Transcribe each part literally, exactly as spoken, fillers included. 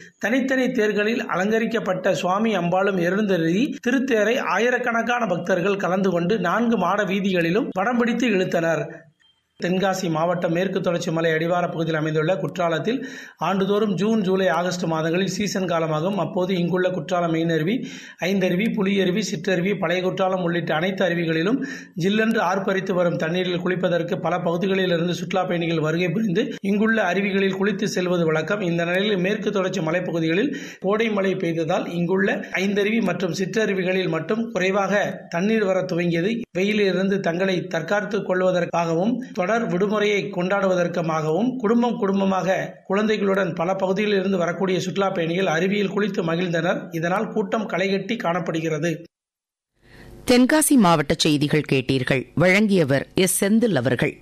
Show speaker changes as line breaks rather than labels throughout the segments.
தனித்தனி தேர்களில் அலங்கரிக்கப்பட்ட சுவாமி அம்பாளும் எழுந்தருளி திருத்தேரை ஆயிரக்கணக்கான பக்தர்கள் கலந்து கொண்டு நான்கு மாட வீதிகளிலும் படம் பிடித்து இழுத்தனர். தென்காசி மாவட்டம் மேற்கு தொடர்ச்சி மலை அடிவார பகுதியில் அமைந்துள்ள குற்றாலத்தில் ஆண்டுதோறும் ஜூன், ஜூலை, ஆகஸ்ட் மாதங்களில் சீசன் காலமாகும். அப்போது இங்குள்ள குற்றாலம் மெயினருவி, ஐந்தருவி, புலியருவி, சிற்றருவி, பழைய குற்றாலம் உள்ளிட்ட அனைத்து அருவிகளிலும் ஜில்லென்று ஆர்ப்பரித்து வரும் தண்ணீரில் குளிப்பதற்கு பல பகுதிகளில் இருந்து சுற்றுலா பயணிகள் வருகை புரிந்து இங்குள்ள அருவிகளில் குளித்து செல்வது வழக்கம். இந்த நிலையில் மேற்கு தொடர்ச்சி மலைப்பகுதிகளில் கோடை மழை பெய்ததால் இங்குள்ள ஐந்தருவி மற்றும் சிற்றருவிகளில் மட்டும் குறைவாக தண்ணீர் வர துவங்கியது. வெயிலிலிருந்து தங்களை தற்காத்துக் கொள்வதற்காகவும் தொடர் விடுமுறையை கொண்டாடுவதற்காகவும் குடும்பம் குடும்பமாக குழந்தைகளுடன் பல பகுதிகளில் இருந்து வரக்கூடிய சுற்றுலா பயணிகள் அருவியில் குளித்து மகிழ்ந்தனர். இதனால் கூட்டம் களைகட்டி காணப்படுகிறது.
தென்காசி மாவட்ட செய்திகள் கேட்டீர்கள். வழங்கியவர் எஸ் செந்தில் அவர்கள்.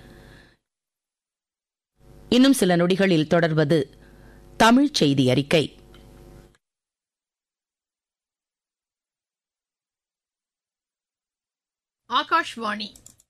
இன்னும் சில நொடிகளில் தொடர்வது தமிழ் செய்தி அறிக்கை.
ஆகாஷ்வாணி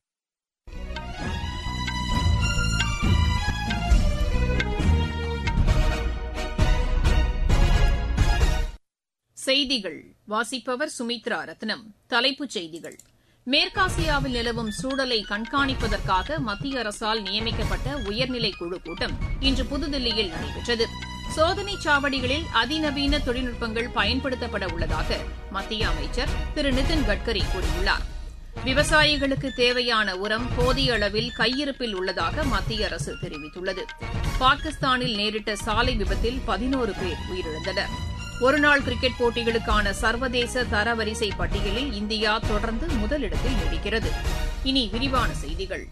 செய்திகள் வாசிப்பவர் சுமித்ரா ரத்னம். தலைப்புச் செய்திகள். மேற்காசியாவில் நிலவும் சூழலை கண்காணிப்பதற்காக மத்திய அரசால் நியமிக்கப்பட்ட உயர்நிலை குழு கூட்டம் இன்று புதுதில்லியில் நடைபெற்றது. சோதனைச் சாவடிகளில் அதிநவீன தொழில்நுட்பங்கள் பயன்படுத்தப்பட உள்ளதாக மத்திய அமைச்சர் திரு நிதின் கட்கரி கூறியுள்ளார். விவசாயிகளுக்கு தேவையான உரம் போதிய அளவில் கையிருப்பில் உள்ளதாக மத்திய அரசு தெரிவித்துள்ளது. பாகிஸ்தானில் நேரிட்ட சாலை விபத்தில் பதினோரு பேர் உயிரிழந்தனர். ஒருநாள் கிரிக்கெட் போட்டிகளுக்கான சர்வதேச தரவரிசை பட்டியலில் இந்தியா தொடர்ந்து முதலிடத்தில் நீடிக்கிறது. இனி விரிவான செய்திகள்.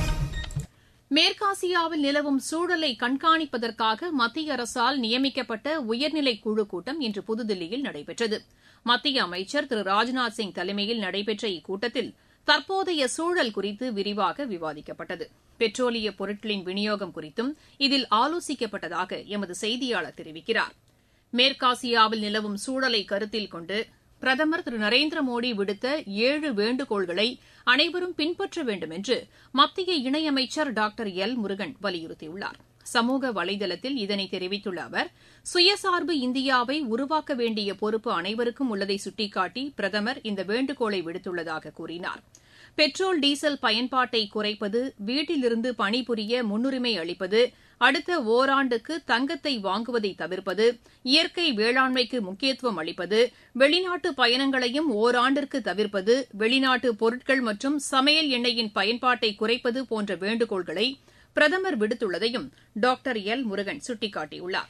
மேற்காசியாவில் நிலவும் சூழலை கண்காணிப்பதற்காக மத்திய அரசால் நியமிக்கப்பட்ட உயர்நிலை குழு கூட்டம் இன்று புதுதில்லியில் நடைபெற்றது. மத்திய அமைச்சர் திரு ராஜ்நாத் சிங் தலைமையில் நடைபெற்ற இக்கூட்டத்தில் தற்போதைய சூழல் குறித்து விரிவாக விவாதிக்கப்பட்டது. பெட்ரோலிய பொருட்களின் விநியோகம் குறித்தும் இதில் ஆலோசிக்கப்பட்டதாக எமது செய்தியாளர் தெரிவிக்கிறார். மேற்காசியாவில் நிலவும் சூழலை கருத்தில் கொண்டு பிரதமர் திரு நரேந்திர மோடி விடுத்த ஏழு வேண்டுகோள்களை அனைவரும் பின்பற்ற வேண்டும் என்று மத்திய இணையமைச்சர் டாக்டர் எல் முருகன் வலியுறுத்தியுள்ளார். சமூக வலைதளத்தில் இதனை தெரிவித்துள்ள அவர், சுயசார்பு இந்தியாவை உருவாக்க வேண்டிய பொறுப்பு அனைவருக்கும் உள்ளதை சுட்டிக்காட்டி பிரதமர் இந்த வேண்டுகோளை விடுத்துள்ளதாக கூறினார். பெட்ரோல், டீசல் பயன்பாட்டை குறைப்பது, வீட்டிலிருந்து பணிபுரிய முன்னுரிமை அளிப்பது, அடுத்த ஓராண்டுக்கு தங்கத்தை வாங்குவதை தவிர்ப்பது, இயற்கை வேளாண்மைக்கு முக்கியத்துவம் அளிப்பது, வெளிநாட்டு பயணங்களையும் ஓராண்டிற்கு தவிர்ப்பது, வெளிநாட்டு பொருட்கள் மற்றும் சமையல் எண்ணெயின் பயன்பாட்டை குறைப்பது போன்ற வேண்டுகோள்களை பிரதமர் விடுத்துள்ளதையும் டாக்டர் எல் முருகன் சுட்டிக்காட்டியுள்ளார்.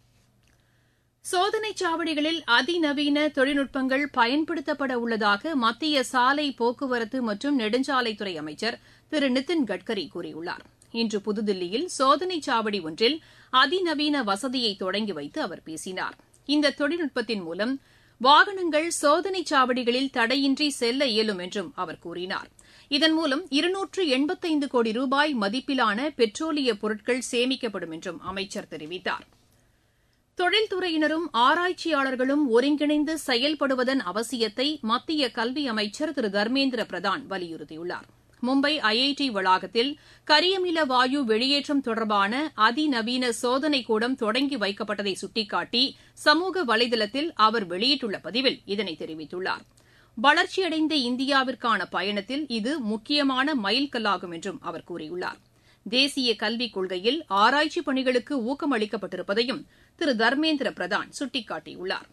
சோதனைச் சாவடிகளில் அதிநவீன தொழில்நுட்பங்கள் பயன்படுத்தப்பட உள்ளதாக மத்திய சாலை போக்குவரத்து மற்றும் நெடுஞ்சாலைத்துறை அமைச்சர் திரு நிதின் கட்கரி கூறியுள்ளார். இன்று புதுதில்லியில் சோதனைச் சாவடி ஒன்றில் அதிநவீன வசதியை தொடங்கி வைத்து அவர் பேசினார். இந்த தொழில்நுட்பத்தின் மூலம் வாகனங்கள் சோதனைச் சாவடிகளில் தடையின்றி செல்ல இயலும் என்றும் அவர் கூறினார். இதன் மூலம் இருநூற்று எண்பத்தைந்து கோடி ரூபாய் மதிப்பிலான பெட்ரோலிய பொருட்கள் சேமிக்கப்படும் என்றும் அமைச்சர் தெரிவித்தார். தொழில்துறையினரும் ஆராய்ச்சியாளர்களும் ஒருங்கிணைந்து செயல்படுவதன் அவசியத்தை மத்திய கல்வி அமைச்சர் திரு தர்மேந்திர பிரதான் வலியுறுத்தியுள்ளார். மும்பை ஐ ஐ டி வளாகத்தில் கரியமில வாயு வெளியேற்றம் தொடர்பான அதிநவீன சோதனைக் கூடம் தொடங்கி வைக்கப்பட்டதை சுட்டிக்காட்டி சமூக வலைதளத்தில் அவர் வெளியிட்டுள்ள பதிவில் இதனை தெரிவித்துள்ளார். வளர்ச்சியடைந்த இந்தியாவிற்கான பயணத்தில் இது முக்கியமான மைல்கல்லாகும் என்றும் அவர் கூறியுள்ளார். தேசிய கல்விக் கொள்கையில் ஆராய்ச்சிப் பணிகளுக்கு ஊக்கம் அளிக்கப்பட்டிருப்பதையும் திரு தர்மேந்திர பிரதான் சுட்டிக்காட்டியுள்ளார்.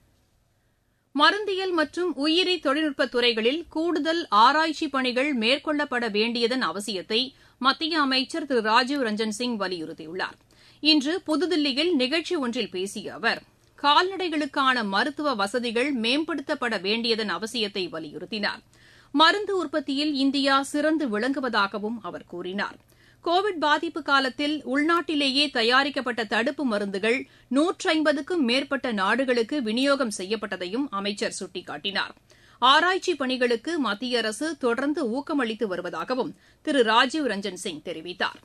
மருந்தியல் மற்றும் உயிரி தொழில்நுட்பத் துறைகளில் கூடுதல் ஆராய்ச்சிப் பணிகள் மேற்கொள்ளப்பட வேண்டியதன் அவசியத்தை மத்திய அமைச்சர் திரு ராஜீவ் ரஞ்சன் சிங் வலியுறுத்தியுள்ளார். இன்று புதுதில்லியில் நிகழ்ச்சி ஒன்றில் பேசிய அவர், கால்நடைகளுக்கான மருத்துவ வசதிகள் மேம்படுத்தப்பட வேண்டியதன் அவசியத்தை வலியுறுத்தினார். மருந்து உற்பத்தியில் இந்தியா சிறந்து விளங்குவதாகவும் அவர் கூறினார். கோவிட் பாதிப்பு காலத்தில் உள்நாட்டிலேயே தயாரிக்கப்பட்ட தடுப்பு மருந்துகள் நூற்றி ஐம்பதுக்கும் மேற்பட்ட நாடுகளுக்கு விநியோகம் செய்யப்பட்டதையும் அமைச்சர் சுட்டிக்காட்டினார். ஆராய்ச்சி பணிகளுக்கு மத்திய அரசு தொடர்ந்து ஊக்கமளித்து வருவதாகவும் திரு ராஜீவ் ரஞ்சன் சிங் தெரிவித்தார்.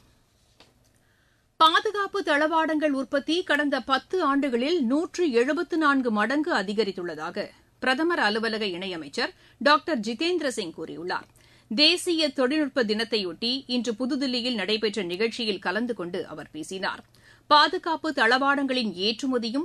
பாதுகாப்பு தளவாடங்கள் உற்பத்தி கடந்த பத்து ஆண்டுகளில் நூற்று எழுபத்து நான்கு மடங்கு அதிகரித்துள்ளதாக பிரதமர் அலுவலக இணையமைச்சர் டாக்டர் ஜிதேந்திர சிங் கூறியுள்ளார். தேசிய தொழில்நுட்ப தினத்தையொட்டி இன்று புதுதில்லியில் நடைபெற்ற நிகழ்ச்சியில் கலந்து கொண்டு அவர் பேசினார். பாதுகாப்பு தளவாடங்களின் ஏற்றுமதியும்